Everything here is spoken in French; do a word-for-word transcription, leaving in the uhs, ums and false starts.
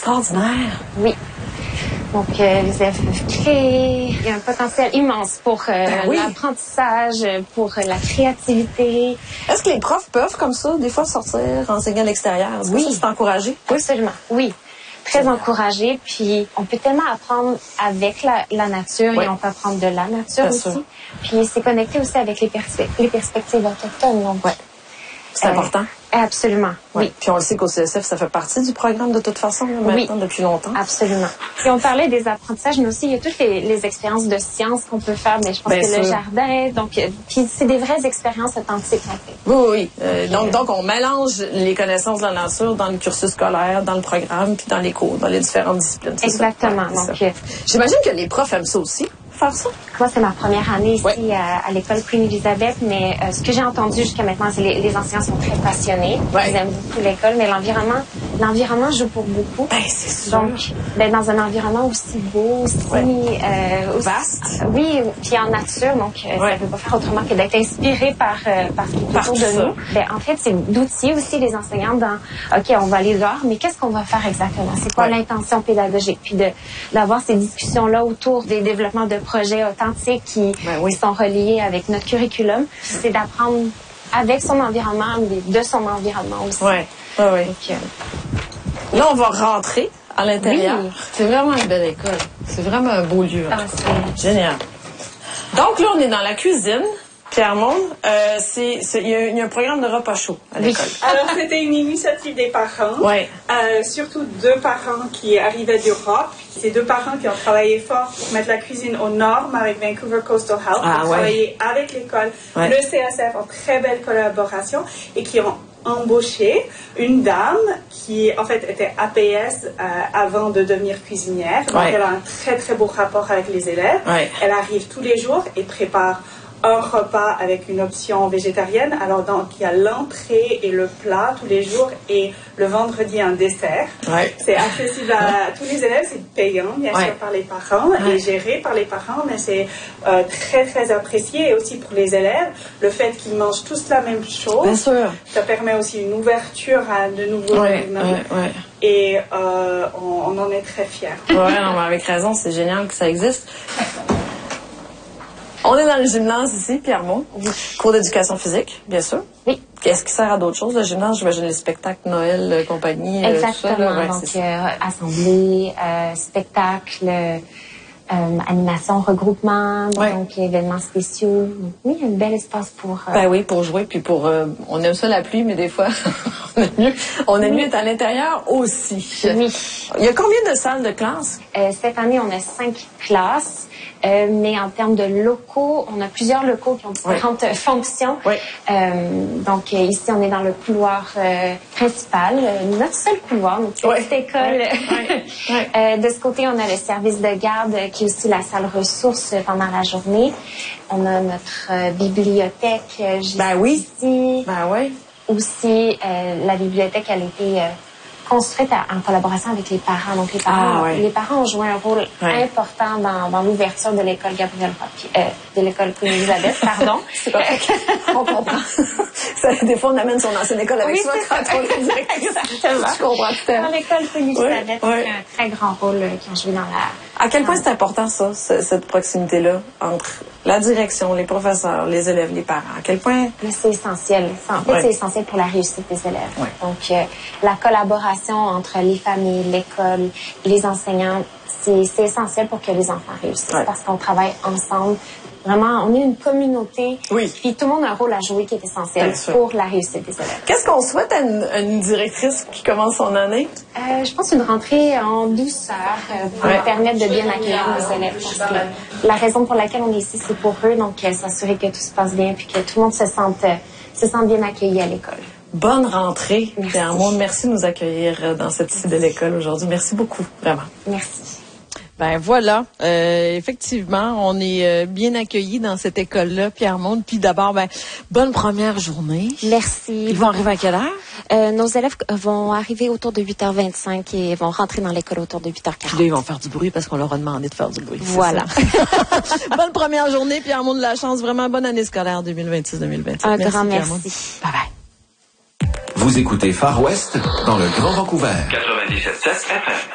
extraordinaire. Oui. Donc, euh, les élèves peuvent créer. Il y a un potentiel immense pour euh, ben oui. l'apprentissage, pour euh, la créativité. Est-ce que les profs peuvent, comme ça, des fois, sortir, enseigner à l'extérieur? Est-ce oui. que ça, c'est encouragé? Absolument, oui. Très Génial. Encouragé. Puis, on peut tellement apprendre avec la, la nature oui. et on peut apprendre de la nature Bien aussi. Sûr. Puis, c'est connecté aussi avec les, perspe- les perspectives autochtones. Donc, ouais. C'est euh, important. Absolument, ouais. oui. Puis on le sait qu'au C S F, ça fait partie du programme de toute façon, là, maintenant, oui. depuis longtemps. Absolument. Puis on parlait des apprentissages, mais aussi il y a toutes les, les expériences de sciences qu'on peut faire, mais je pense Bien que sûr. Le jardin, donc, puis c'est des vraies expériences authentiques, en fait. Oui, oui. Euh, donc, donc, on mélange les connaissances de la nature dans le cursus scolaire, dans le programme, puis dans les cours, dans les différentes disciplines. Exactement. Ça? Ouais, donc, euh, J'imagine que les profs aiment ça aussi. Faire ça? Moi, c'est ma première année ici oui. à, à l'école Queen Elizabeth, mais euh, ce que j'ai entendu jusqu'à maintenant, c'est que les, les enseignants sont très passionnés. Oui. Ils aiment beaucoup l'école, mais l'environnement, l'environnement joue pour beaucoup. Ben, c'est sûr. Donc, d'être dans un environnement aussi beau, aussi, oui. euh, aussi vaste. Euh, oui, puis en nature, donc euh, oui. ça ne peut pas faire autrement que d'être inspiré par, euh, par ce qui est autour de ça. nous. Ben, en fait, c'est d'outiller aussi les enseignants dans, OK, on va aller dehors, mais qu'est-ce qu'on va faire exactement? C'est quoi oui. l'intention pédagogique? Puis de, d'avoir ces discussions-là autour des développements de projets authentiques qui, ben oui. qui sont reliés avec notre curriculum. C'est d'apprendre avec son environnement, mais de son environnement aussi. Oui, oui, oui. Donc, euh, là, on va rentrer à l'intérieur. Oui. C'est vraiment une belle école. C'est vraiment un beau lieu. Ah, c'est... Génial. Donc là, on est dans la cuisine. Pierre-Monde, euh, c'est, c'est, il, y a, il y a un programme de repas chaud à l'école. Oui. Alors, c'était une initiative des parents, ouais. euh, surtout deux parents qui arrivaient d'Europe. C'est deux parents qui ont travaillé fort pour mettre la cuisine aux normes avec Vancouver Coastal Health, ah, pour ouais. travailler avec l'école, ouais. le C S F en très belle collaboration et qui ont embauché une dame qui, en fait, était A P S euh, avant de devenir cuisinière. Donc, ouais. elle a un très, très beau rapport avec les élèves. Ouais. Elle arrive tous les jours et prépare un repas avec une option végétarienne. Alors, donc, il y a l'entrée et le plat tous les jours et le vendredi, un dessert. Ouais. C'est accessible à tous les élèves. C'est payant, bien ouais. sûr, par les parents ouais. et géré par les parents, mais c'est euh, très, très apprécié. Et aussi pour les élèves, le fait qu'ils mangent tous la même chose, bien sûr. Ça permet aussi une ouverture à de nouveaux ouais, aliments. Ouais, ouais. Et euh, on, on en est très fiers. Oui, avec raison, c'est génial que ça existe. On est dans le gymnase ici, Pierre-Monde. Oui. Cours d'éducation physique, bien sûr. Oui. Qu'est-ce qui sert à d'autres choses, le gymnase? J'imagine les spectacles, Noël, euh, compagnie. Exactement. Euh, tout ça, là. Ouais, donc, euh, assemblée, euh, spectacle, euh, animation, regroupement, ouais. donc événements spéciaux. Donc, oui, il y a un bel espace pour... Euh... Ben oui, pour jouer, puis pour... Euh, on aime ça la pluie, mais des fois, on aime mieux, on aime oui. mieux être à l'intérieur aussi. Oui. Il y a combien de salles de classe? Euh, cette année, on a cinq classes. Euh, mais en termes de locaux, on a plusieurs locaux qui ont différentes oui. fonctions. Oui. Euh, donc euh, ici, on est dans le couloir euh, principal, euh, notre seul couloir, notre petite oui. école. Oui. Oui. euh, de ce côté, on a le service de garde euh, qui est aussi la salle ressources pendant la journée. On a notre euh, bibliothèque euh, juste ben oui. ici. Ben oui. Aussi, euh, la bibliothèque, elle a été... Euh, construite à, en collaboration avec les parents. Donc, les parents, ah, ouais. les parents ont joué un rôle ouais. important dans, dans l'ouverture de l'école Gabrielle Papier, euh, de l'école Queen Elizabeth, pardon. C'est pas on comprend. Ça, des fois, on amène son ancienne école avec oui, soi quand on est directrice. Exactement. Je comprends tout à fait. Dans l'école Queen Elizabeth, ouais, ouais. c'est un très grand rôle euh, qui ont joué dans la... À quel point c'est important, ça, cette proximité-là, entre la direction, les professeurs, les élèves, les parents? À quel point... Mais c'est essentiel. En fait, ouais. c'est essentiel pour la réussite des élèves. Ouais. Donc, euh, la collaboration entre les familles, l'école, les enseignants, c'est, c'est essentiel pour que les enfants réussissent. Ouais. Parce qu'on travaille ensemble. Vraiment, on est une communauté. Oui. Puis tout le monde a un rôle à jouer qui est essentiel pour la réussite des élèves. Qu'est-ce qu'on souhaite à une, à une directrice qui commence son année? Euh, je pense une rentrée en douceur euh, pour ouais. permettre de bien accueillir nos élèves. Parce que la raison pour laquelle on est ici, c'est pour eux. Donc, euh, s'assurer que tout se passe bien puis que tout le monde se sente, euh, se sente bien accueilli à l'école. Bonne rentrée, merci. Pierre-Monde. Merci de nous accueillir dans cette si belle école aujourd'hui. Merci beaucoup, vraiment. Merci. Ben voilà, euh, effectivement, on est euh, bien accueillis dans cette école-là, Pierre-Monde. Puis d'abord, ben bonne première journée. Merci. Ils vont arriver à quelle heure? Euh, nos élèves vont arriver autour de huit heures vingt-cinq et vont rentrer dans l'école autour de huit heures quarante. Puis là, ils vont faire du bruit parce qu'on leur a demandé de faire du bruit. Voilà. Bonne première journée, Pierre-Monde de la chance. Vraiment bonne année scolaire deux mille vingt-six deux mille vingt-sept. Un merci, grand merci. Bye bye. Vous écoutez Far West dans le Grand Vancouver. quatre-vingt-dix-sept virgule sept F M.